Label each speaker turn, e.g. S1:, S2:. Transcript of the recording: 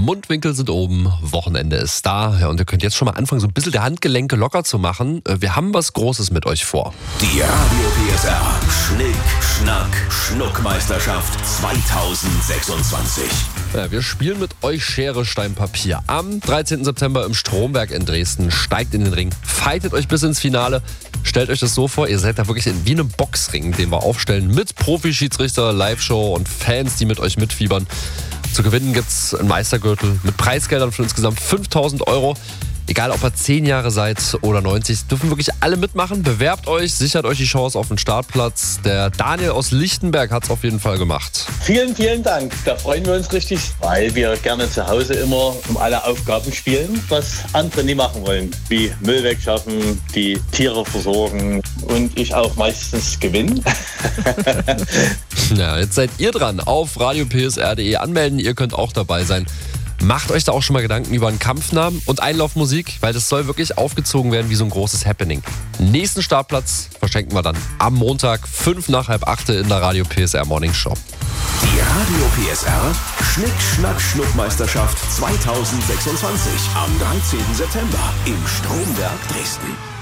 S1: Mundwinkel sind oben, Wochenende ist da. Ja, und ihr könnt jetzt schon mal anfangen, so ein bisschen die Handgelenke locker zu machen. Wir haben was Großes mit euch vor.
S2: Die Radio PSR Schnick, Schnack, Schnuckmeisterschaft 2026.
S1: Ja, wir spielen mit euch Schere, Stein, Papier. Am 13. September im Stromberg in Dresden. Steigt in den Ring, fightet euch bis ins Finale. Stellt euch das so vor, ihr seid da wirklich wie in einem Boxring, den wir aufstellen mit Profi-Schiedsrichter, Live-Show und Fans, die mit euch mitfiebern. Zu gewinnen gibt's einen Meistergürtel mit Preisgeldern von insgesamt 5.000 €. Egal, ob ihr 10 Jahre seid oder 90, dürfen wirklich alle mitmachen. Bewerbt euch, sichert euch die Chance auf den Startplatz. Der Daniel aus Lichtenberg hat's auf jeden Fall gemacht.
S3: Vielen, vielen Dank. Da freuen wir uns richtig, weil wir gerne zu Hause immer um alle Aufgaben spielen, was andere nie machen wollen. Wie Müll wegschaffen, die Tiere versorgen und ich auch meistens gewinne.
S1: Ja, jetzt seid ihr dran. Auf radiopsr.de anmelden. Ihr könnt auch dabei sein. Macht euch da auch schon mal Gedanken über einen Kampfnamen und Einlaufmusik, weil das soll wirklich aufgezogen werden wie so ein großes Happening. Nächsten Startplatz verschenken wir dann am Montag 7:05 in der Radio PSR Morning Show.
S2: Die Radio PSR Schnick, Schnack, Schnuckmeisterschaft 2026 am 13. September im Stromberg Dresden.